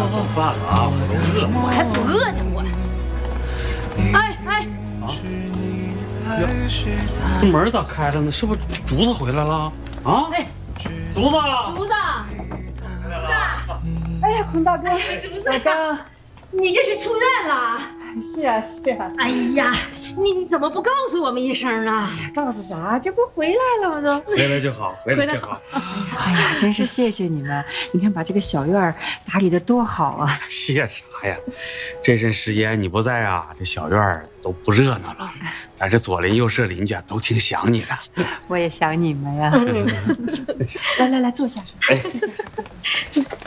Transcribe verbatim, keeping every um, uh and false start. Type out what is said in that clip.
做饭了啊，我都饿了。 我还不饿呢，我。哎哎， 啊，呀，这门咋开了呢？是不是竹子回来了？啊？ 哎， 竹子， 竹子， 回来了。 哎呀，孔大哥， 老张，你这是出院了？ 是啊是啊。 哎呀，你你怎么不告诉我们一声呢？ 告诉啥？这不回来了吗？都回来就好，回来就好。 哎呀，真是谢谢你们！你看把这个小院儿打理的多好啊！ 谢啥呀？这阵时间你不在啊，这小院儿都不热闹了。咱这左邻右舍邻居都挺想你的。 我也想你们呀。来来来，坐下。 哎。 坐下坐下。